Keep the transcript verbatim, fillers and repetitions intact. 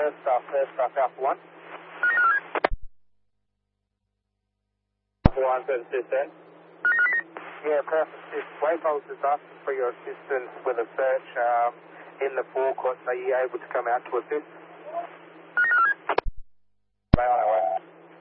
first staff, first staff, Alpha one. Alpha one, service two ten. Yeah, perfect. This Waypost is asking for your assistance with a search um, in the forecourt. Are you able to come out to assist?